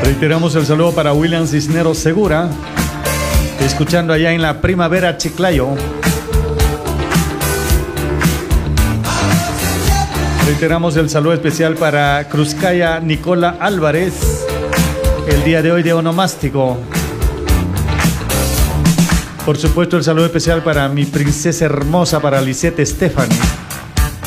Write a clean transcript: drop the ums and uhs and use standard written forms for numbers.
Reiteramos el saludo para William Cisneros Segura, escuchando allá en la Primavera Chiclayo. Reiteramos el saludo especial para Cruzcaya Nicola Álvarez, el día de hoy de onomástico. Por supuesto el saludo especial para mi princesa hermosa, para Lisette Stephanie.